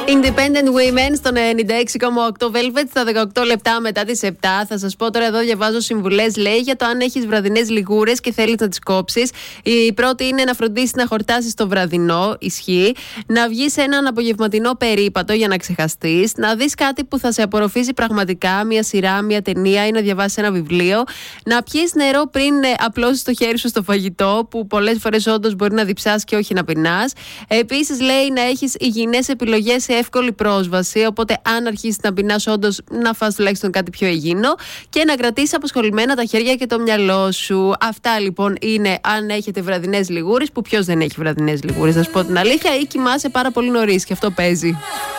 Independent Women στο 96,8 Velvet στα 18 λεπτά μετά τις 7. Θα σας πω τώρα εδώ, διαβάζω συμβουλές, λέει, για το αν έχεις βραδινές λιγούρες και θέλεις να τις κόψεις. Η πρώτη είναι να φροντίσεις να χορτάσεις το βραδινό, ισχύει. Να βγεις σε έναν απογευματινό περίπατο για να ξεχαστείς. Να δεις κάτι που θα σε απορροφήσει πραγματικά, μια σειρά, μια ταινία ή να διαβάσεις ένα βιβλίο. Να πιείς νερό πριν απλώσεις το χέρι σου στο φαγητό, που πολλές φορές όντως μπορεί να διψάς και όχι να πεινάς. Επίσης, λέει, να έχεις υγιεινές επιλογές σε εύκολη πρόσβαση. Οπότε, αν αρχίσεις να πεινάς, όντως να φας τουλάχιστον κάτι πιο υγιεινό και να κρατήσεις απασχολημένα τα χέρια και το μυαλό σου. Αυτά λοιπόν είναι αν έχετε βραδινές λιγούρες, που ποιος δεν έχει βραδινές λιγούρες, να σου πω την αλήθεια, ή κοιμάσαι πάρα πολύ νωρίς και αυτό παίζει.